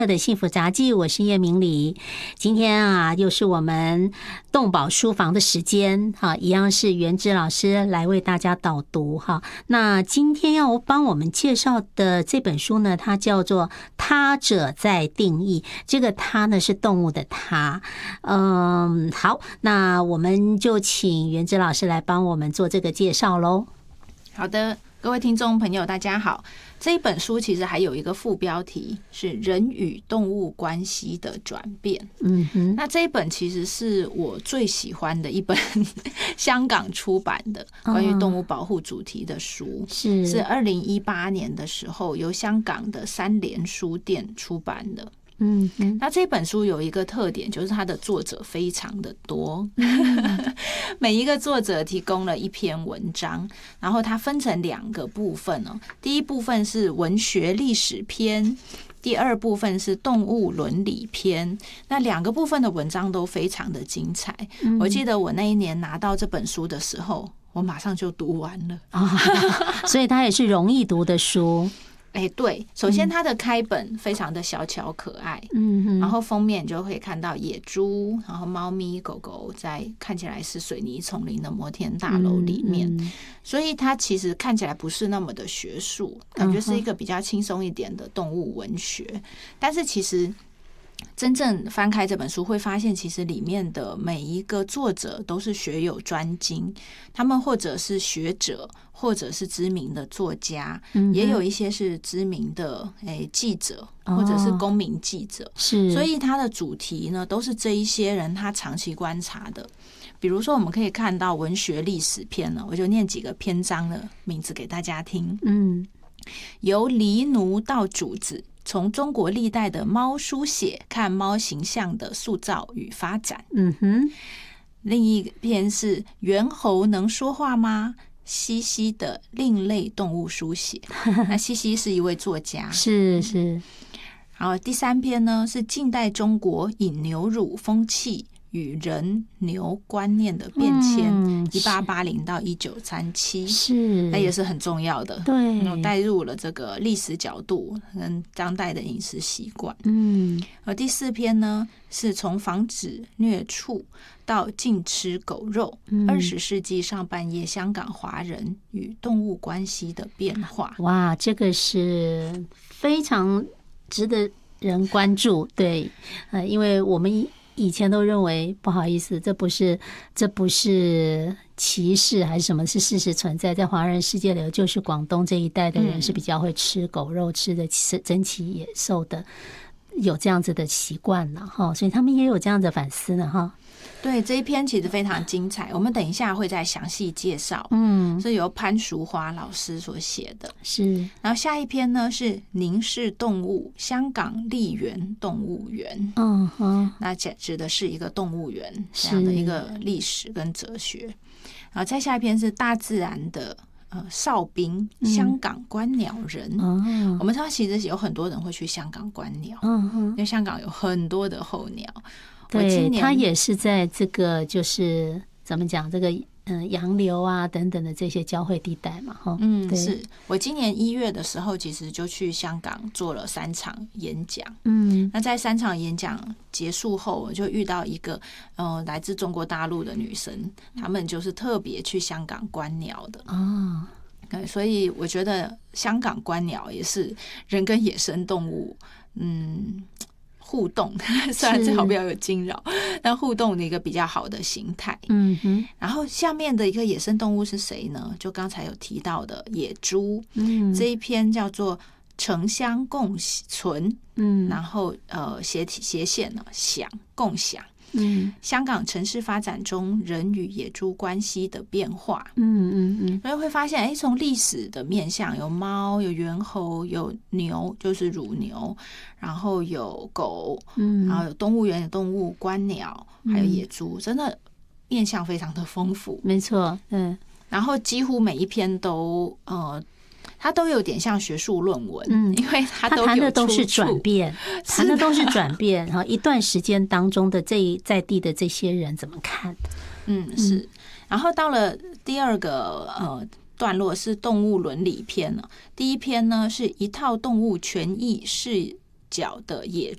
的幸福杂技，我是叶明礼。今天啊，又是我们动保书房的时间哈，一样是元之老师来为大家导读哈。那今天要帮我们介绍的这本书呢，它叫做《他者在定义》。这个他呢是动物的他。好，那我们就请元之老师来帮我们做这个介绍喽。 好的，各位听众朋友，大家好。这一本书其实还有一个副标题是人与动物关系的转变。那这一本其实是我最喜欢的一本香港出版的关于动物保护主题的书，是2018年的时候由香港的三联书店出版的。那这本书有一个特点，就是它的作者非常的多，每一个作者提供了一篇文章，然后它分成2个部分哦。第一部分是文学历史篇，第二部分是动物伦理篇。那2个部分的文章都非常的精彩。我记得我那一年拿到这本书的时候，我马上就读完了。 所以它也是容易读的书。 对，首先它的开本非常的小巧可爱，然后封面就会看到野猪，然后猫咪狗狗在看起来是水泥丛林的摩天大楼里面，所以它其实看起来不是那么的学术，感觉是一个比较轻松一点的动物文学。但是其实真正翻开这本书会发现，其实里面的每一个作者都是学有专精，他们或者是学者，或者是知名的作家，也有一些是知名的记者，或者是公民记者，所以他的主题呢都是这一些人他长期观察的。比如说我们可以看到文学历史篇呢，我就念几个篇章的名字给大家听。由狸奴到主子，从中国历代的猫书写看猫形象的塑造与发展。另一篇是猿猴能说话吗？西西的另类动物书写。那西西是一位作家， 是。 然后第3篇呢是近代中国饮牛乳风气与人牛观念的变迁，1880到1937，是，那也是很重要的，对，带入了这个历史角度跟当代的饮食习惯。而第4篇呢是从防止虐畜到禁吃狗肉，20世纪上半叶香港华人与动物关系的变化。 哇，这个是非常值得人关注，对，因为我们以前都认为不好意思，这不是歧视还是什么，是事实存在。在华人世界里，就是广东这一带的人是比较会吃狗肉，吃的珍奇野兽的，有这样子的习惯了哈，所以他们也有这样的反思呢哈。 对，这一篇其实非常精彩，我们等一下会再详细介绍。是由潘淑花老师所写的。是，然后下一篇呢是凝视动物，香港丽园动物园。那指的是一个动物园这样的一个历史跟哲学。然后再下一篇是大自然的哨兵，香港观鸟人。我们知道其实有很多人会去香港观鸟，因为香港有很多的候鸟。 对，它也是在这个就是怎么讲，这个洋流啊等等的这些交汇地带嘛， 是我今年1月的时候，其实就去香港做了3场演讲。那在3场演讲结束后，我就遇到一个来自中国大陆的女生，她们就是特别去香港观鸟的。所以我觉得香港观鸟也是人跟野生动物互动，虽然最好不要有惊扰，但互动的一个比较好的形态。然后下面的一个野生动物是谁呢？就刚才有提到的野猪。这一篇叫做城乡共存，然后斜线呢享共享。香港城市发展中人与野猪关系的变化。所以会发现从历史的面向，有猫，有猿猴，有牛，就是乳牛，然后有狗，然后有动物园，有动物观鸟，还有野猪，真的面向非常的丰富。 没错。 然后几乎每一篇都它都有点像学术论文，因为它谈的都是转变，谈的都是转变，然后一段时间当中的在地的这些人怎么看？ 是。然后到了第2个段落是动物伦理篇了。第1篇呢是一套动物权益视角的野